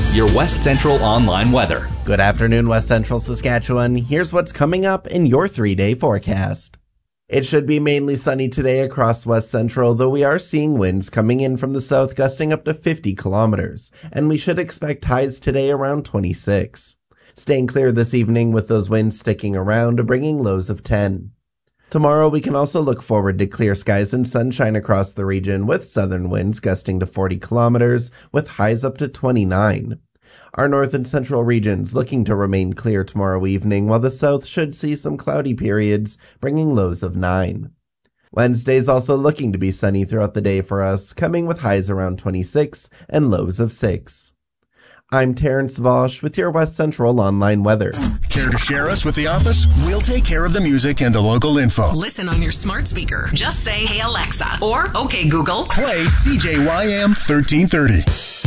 your West Central Online weather. Good afternoon, West Central Saskatchewan. Here's what's coming up in your 3-day forecast. It should be mainly sunny today across West Central, though we are seeing winds coming in from the south gusting up to 50 kilometers, and we should expect highs today around 26. Staying clear this evening with those winds sticking around, bringing lows of 10. Tomorrow we can also look forward to clear skies and sunshine across the region, with southern winds gusting to 40 kilometers, with highs up to 29. Our north and central regions looking to remain clear tomorrow evening, while the south should see some cloudy periods, bringing lows of 9. Wednesday's also looking to be sunny throughout the day for us, coming with highs around 26 and lows of 6. I'm Terrence Vosch with your West Central Online weather. Care to share us with the office? We'll take care of the music and the local info. Listen on your smart speaker. Just say, "Hey Alexa," or "Okay Google." Play CJYM 1330.